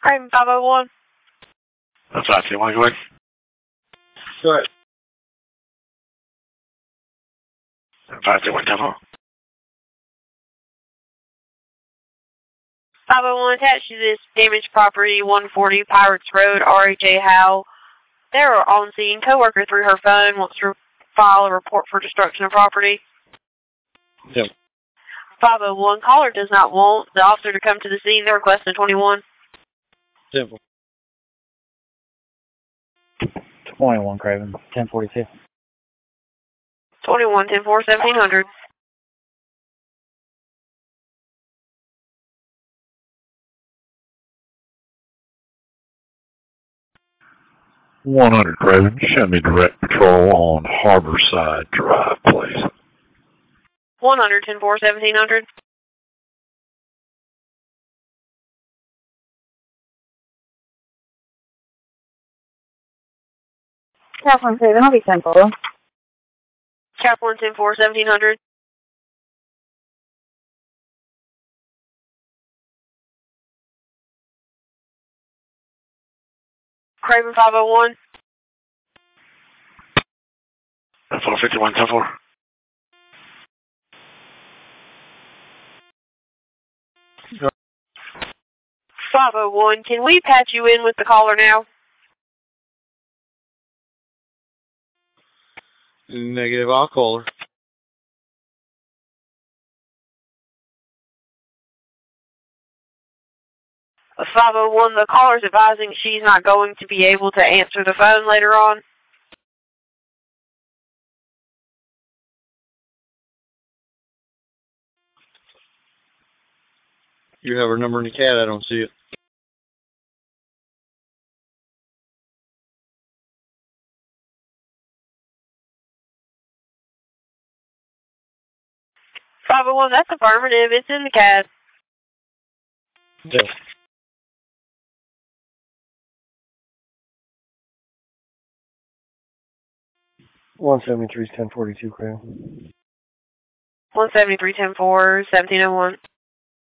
Craven 501. That's right, you want to go ahead? Go ahead. 501 telephone. 501 attached to this damaged property, 140 Pirates Road, RHA Howe. They are on scene. Coworker through her phone wants to file a report for destruction of property. Yep. 501 caller does not want the officer to come to the scene. They're requesting 21. Simple. 21, Craven. 1042. 21, 10-4, 1700. $100, Craven. Send me direct patrol on Harborside Drive, please. 100, 10-4, 1700. Chaplain Craven, I'll be 10-4. Chaplain 10-4, 1700. Craven 501. 451, 10-4. Go. 501, can we patch you in with the caller now? Negative, I'll call her. A 501, the caller's advising she's not going to be able to answer the phone later on. You have her number in the CAD, I don't see it. That's affirmative. It's in the CAD. Yeah. 173 is 1042, Craven. 173, 10-4, 1701.